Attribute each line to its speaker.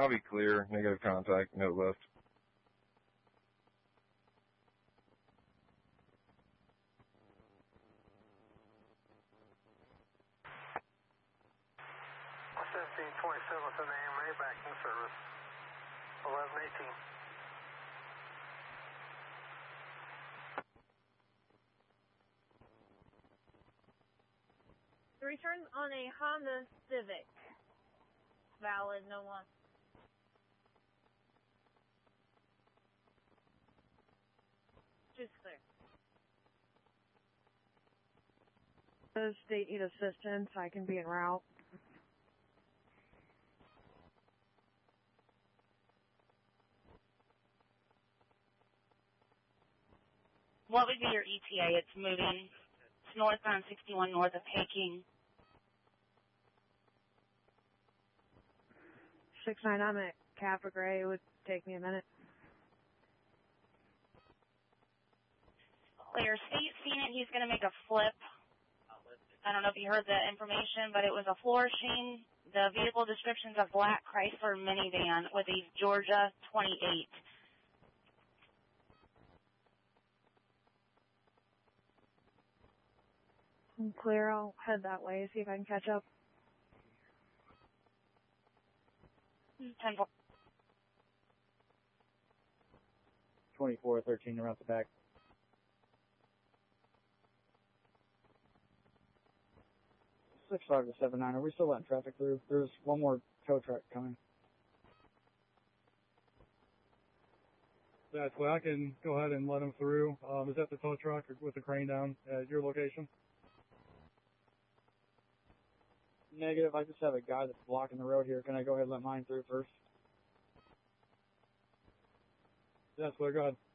Speaker 1: I'll be clear. Negative contact. No lift.
Speaker 2: '27th and AMA back in service. 1118.
Speaker 3: Return on a Honda Civic. Valid, no one. Just clear.
Speaker 4: Does state need assistance? I can be en route.
Speaker 5: What would be your ETA? It's moving. It's northbound 61 north of Peking.
Speaker 4: 6-9, I'm at Capra Gray. It would take me a minute.
Speaker 5: Clear. Seen it. He's going to make a flip. I don't know if you heard the information, but it was a flourishing. The vehicle description's a black Chrysler minivan with a Georgia 28.
Speaker 4: I'm clear. I'll head that way, see if I can catch up.
Speaker 5: 10-4.
Speaker 6: 2413 around the back. 65 to 79. Are we still letting traffic through? There's one more tow truck coming.
Speaker 7: That's why I can go ahead and let them through. Is that the tow truck with the crane down at your location?
Speaker 6: Negative. I just have a guy that's blocking the road here. Can I go ahead and let mine through first?
Speaker 7: That's why. Go ahead.